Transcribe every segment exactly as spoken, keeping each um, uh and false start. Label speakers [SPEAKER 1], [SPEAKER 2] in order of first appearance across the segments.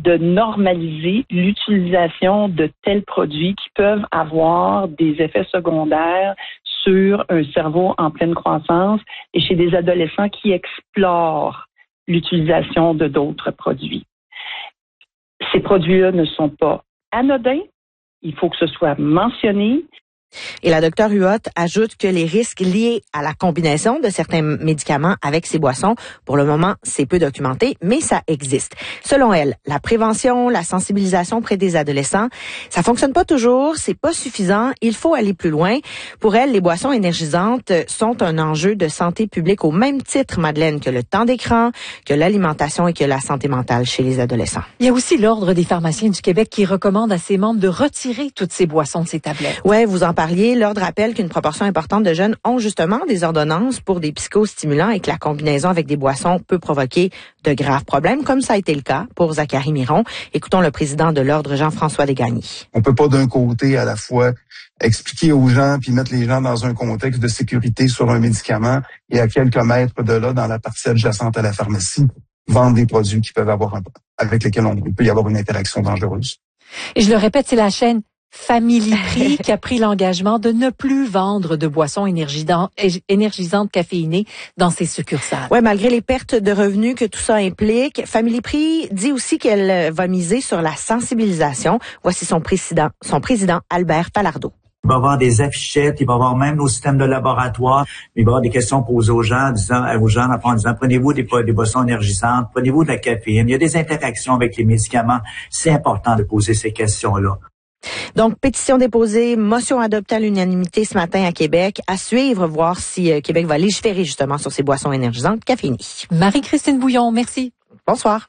[SPEAKER 1] de normaliser l'utilisation de tels produits qui peuvent avoir des effets secondaires sur un cerveau en pleine croissance et chez des adolescents qui explorent l'utilisation de d'autres produits. Ces produits-là ne sont pas anodins. Il faut que ce soit mentionné.
[SPEAKER 2] Et la docteure Huot ajoute que les risques liés à la combinaison de certains médicaments avec ces boissons, pour le moment, c'est peu documenté, mais ça existe. Selon elle, la prévention, la sensibilisation auprès des adolescents, ça fonctionne pas toujours, c'est pas suffisant, il faut aller plus loin. Pour elle, les boissons énergisantes sont un enjeu de santé publique au même titre, Madeleine, que le temps d'écran, que l'alimentation et que la santé mentale chez les adolescents.
[SPEAKER 3] Il y a aussi l'Ordre des pharmaciens du Québec qui recommande à ses membres de retirer toutes ces boissons de ces tablettes.
[SPEAKER 2] Ouais, vous en parliez. L'Ordre rappelle qu'une proportion importante de jeunes ont justement des ordonnances pour des psychostimulants et que la combinaison avec des boissons peut provoquer de graves problèmes, comme ça a été le cas pour Zachary Miron. Écoutons le président de l'Ordre, Jean-François Desgagny.
[SPEAKER 4] On peut pas d'un côté à la fois expliquer aux gens puis mettre les gens dans un contexte de sécurité sur un médicament et à quelques mètres de là, dans la partie adjacente à la pharmacie, vendre des produits qui peuvent avoir un, avec lesquels on peut y avoir une interaction dangereuse.
[SPEAKER 3] Et je le répète, c'est la chaîne Family Prix qui a pris l'engagement de ne plus vendre de boissons énergisantes, énergisantes caféinées dans ses succursales.
[SPEAKER 2] Ouais, malgré les pertes de revenus que tout ça implique, Family Prix dit aussi qu'elle va miser sur la sensibilisation. Voici son président, son président Albert Falardeau.
[SPEAKER 5] Il va y avoir des affichettes, il va y avoir même nos systèmes de laboratoire. Il va y avoir des questions posées aux gens, disant, aux gens, en disant, prenez-vous des, des boissons énergisantes, prenez-vous de la caféine. Il y a des interactions avec les médicaments. C'est important de poser ces questions-là.
[SPEAKER 2] Donc, pétition déposée, motion adoptée à l'unanimité ce matin à Québec. À suivre, voir si euh, Québec va légiférer justement sur ces boissons énergisantes caféinées.
[SPEAKER 3] Marie-Christine Bouillon, merci.
[SPEAKER 2] Bonsoir.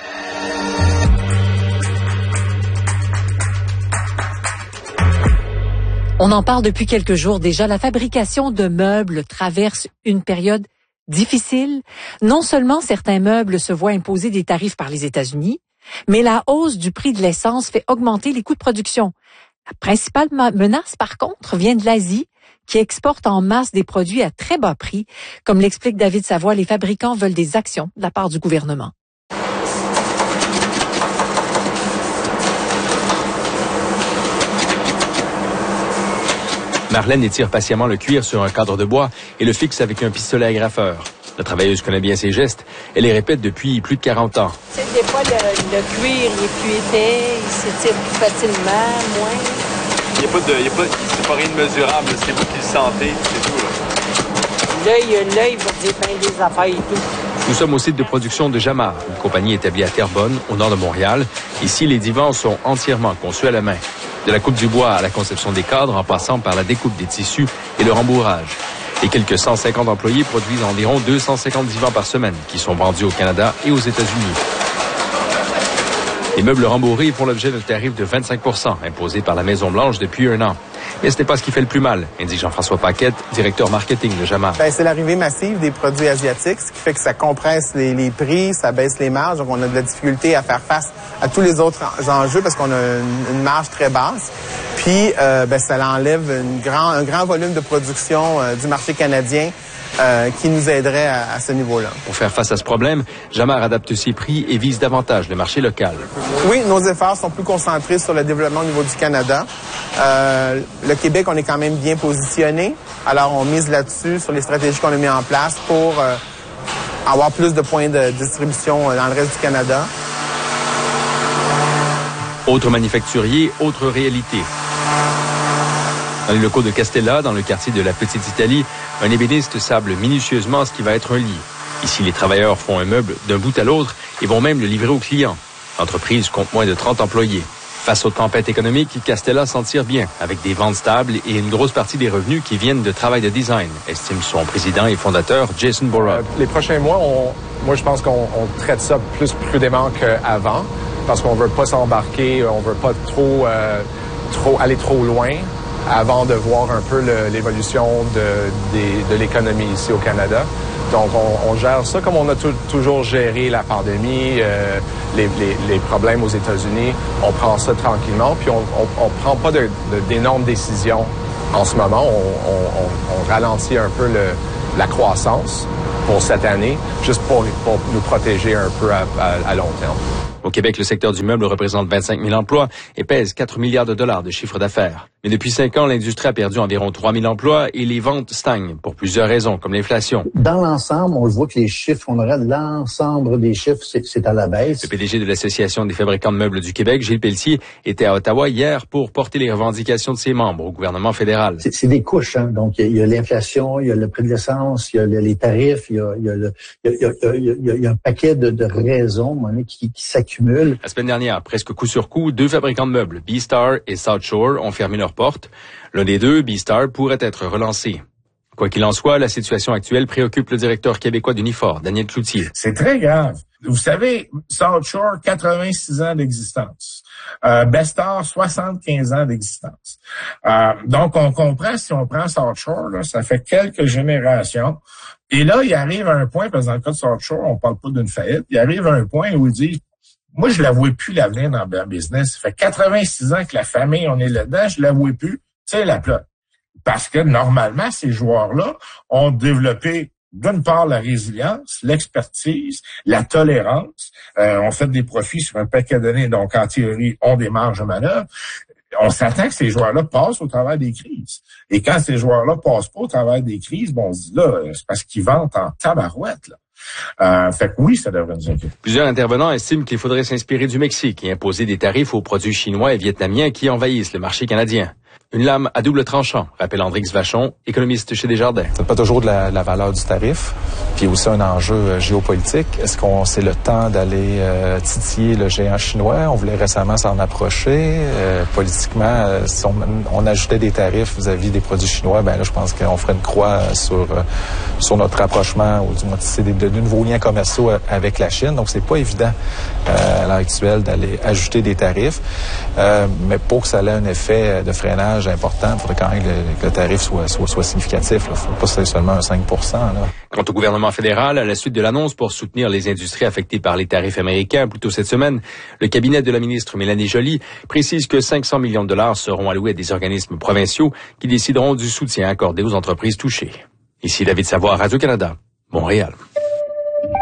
[SPEAKER 3] On en parle depuis quelques jours déjà. La fabrication de meubles traverse une période difficile. Non seulement certains meubles se voient imposer des tarifs par les États-Unis, mais la hausse du prix de l'essence fait augmenter les coûts de production. La principale menace, par contre, vient de l'Asie, qui exporte en masse des produits à très bas prix. Comme l'explique David Savoie, les fabricants veulent des actions de la part du gouvernement.
[SPEAKER 6] Marlène étire patiemment le cuir sur un cadre de bois et le fixe avec un pistolet agrafeur. La travailleuse connaît bien ses gestes. Elle les répète depuis plus de quarante ans.
[SPEAKER 7] Tu sais, des fois, le, le cuir, il est plus épais, il s'étire plus facilement, moins.
[SPEAKER 8] Il n'y a pas de, il y a pas, c'est pas rien de mesurable, c'est vous qui le sentez, c'est tout, là.
[SPEAKER 7] L'œil, l'œil va dire bien des affaires et tout.
[SPEAKER 6] Nous sommes au site de production de Jamar, une compagnie établie à Terrebonne, au nord de Montréal. Ici, les divans sont entièrement conçus à la main. De la coupe du bois à la conception des cadres, en passant par la découpe des tissus et le rembourrage. Les quelques cent cinquante employés produisent environ deux cent cinquante divans par semaine qui sont vendus au Canada et aux États-Unis. Les meubles rembourrés font l'objet d'un tarif de vingt-cinq pour cent imposé par la Maison-Blanche depuis un an. Mais ce n'est pas ce qui fait le plus mal, indique Jean-François Paquette, directeur marketing de Jamar.
[SPEAKER 9] Ben, c'est l'arrivée massive des produits asiatiques, ce qui fait que ça compresse les, les prix, ça baisse les marges. Donc, on a de la difficulté à faire face à tous les autres enjeux parce qu'on a une, une marge très basse. Puis, euh, ben, ça enlève une grand, un grand volume de production euh, du marché canadien euh, qui nous aiderait à, à ce niveau-là.
[SPEAKER 6] Pour faire face à ce problème, Jamar adapte ses prix et vise davantage le marché local.
[SPEAKER 9] Oui, nos efforts sont plus concentrés sur le développement au niveau du Canada. Euh, le Québec, on est quand même bien positionné. Alors, on mise là-dessus, sur les stratégies qu'on a mis en place pour euh, avoir plus de points de distribution dans le reste du Canada.
[SPEAKER 6] Autre manufacturier, autre réalité. Dans les locaux de Castella, dans le quartier de la Petite Italie, un ébéniste sable minutieusement ce qui va être un lit. Ici, les travailleurs font un meuble d'un bout à l'autre et vont même le livrer aux clients. L'entreprise compte moins de trente employés. Face aux tempêtes économiques, Castella s'en tire bien, avec des ventes stables et une grosse partie des revenus qui viennent de travail de design, estime son président et fondateur Jason Borrell.
[SPEAKER 10] Euh, les prochains mois, on, moi je pense qu'on on traite ça plus prudemment qu'avant, parce qu'on veut pas s'embarquer, on veut pas trop, euh, trop aller trop loin avant de voir un peu le, l'évolution de, de, de l'économie ici au Canada. Donc, on, on gère ça comme on a tout, toujours géré la pandémie, euh, les, les, les problèmes aux États-Unis. On prend ça tranquillement, puis on on, on prend pas de, de, d'énormes décisions en ce moment. On, on, on ralentit un peu le, la croissance pour cette année, juste pour, pour nous protéger un peu à, à, à long terme.
[SPEAKER 6] Au Québec, le secteur du meuble représente vingt-cinq mille emplois et pèse quatre milliards de dollars de chiffre d'affaires. Mais depuis cinq ans, l'industrie a perdu environ trois mille emplois et les ventes stagnent pour plusieurs raisons, comme l'inflation.
[SPEAKER 11] Dans l'ensemble, on voit que les chiffres, on regarde l'ensemble des chiffres, c'est, c'est à la baisse.
[SPEAKER 6] Le P D G de l'Association des fabricants de meubles du Québec, Gilles Pelletier, était à Ottawa hier pour porter les revendications de ses membres au gouvernement fédéral.
[SPEAKER 11] C'est, c'est des couches, hein. Donc, il y, y a l'inflation, il y a le prix de l'essence, il y a le, les tarifs, il y a, il y a, le, il y a, il y a, il y a, il y a un paquet de, de raisons qui, qui s'accumulent.
[SPEAKER 6] La semaine dernière, presque coup sur coup, deux fabricants de meubles, B-Star et South Shore, ont fermé leurs portes. L'un des deux, B-Star, pourrait être relancé. Quoi qu'il en soit, la situation actuelle préoccupe le directeur québécois d'Unifor, Daniel Cloutier.
[SPEAKER 12] C'est très grave. Vous savez, South Shore, quatre-vingt-six ans d'existence. Euh, B-Star, soixante-quinze ans d'existence. Euh, donc, on comprend, si on prend South Shore, là, ça fait quelques générations. Et là, il arrive à un point, parce que dans le cas de South Shore, on parle pas d'une faillite, il arrive à un point où il dit, moi, je la vois plus l'avenir dans le business. Ça fait quatre-vingt-six ans que la famille, on est là-dedans, je la vois plus. Tu sais, la plate. Parce que normalement, ces joueurs-là ont développé d'une part la résilience, l'expertise, la tolérance, euh, ont fait des profits sur un paquet d'années, donc en théorie, ont des marges de manœuvre. On s'attend que ces joueurs-là passent au travers des crises. Et quand ces joueurs-là passent pas au travers des crises, bon, on se dit là, c'est parce qu'ils vendent en tabarouette, là. Euh, fait que oui, ça devrait nous inquiéter.
[SPEAKER 6] Plusieurs intervenants estiment qu'il faudrait s'inspirer du Mexique et imposer des tarifs aux produits chinois et vietnamiens qui envahissent le marché canadien. Une lame à double tranchant, rappelle Andrix Vachon, économiste chez Desjardins.
[SPEAKER 13] C'est pas toujours de la, la valeur du tarif, puis aussi un enjeu euh, géopolitique. Est-ce qu'on c'est le temps d'aller euh, titiller le géant chinois? On voulait récemment s'en approcher. Euh, politiquement, euh, si on, on ajoutait des tarifs vis-à-vis des produits chinois, ben là, je pense qu'on ferait une croix sur euh, sur notre rapprochement, ou du moins c'est de, de nouveaux liens commerciaux avec la Chine. Donc, c'est pas évident euh, à l'heure actuelle d'aller ajouter des tarifs. Euh, mais pour que ça ait un effet de freinage important, il faudrait quand même que le, que le tarif soit, soit, soit significatif. Il ne faut pas que ce soit seulement un cinq pour cent. Là.
[SPEAKER 6] Quant au gouvernement fédéral, à la suite de l'annonce pour soutenir les industries affectées par les tarifs américains plus tôt cette semaine, le cabinet de la ministre Mélanie Joly précise que cinq cents millions de dollars seront alloués à des organismes provinciaux qui décideront du soutien accordé aux entreprises touchées. Ici David Savoie, Radio-Canada, Montréal.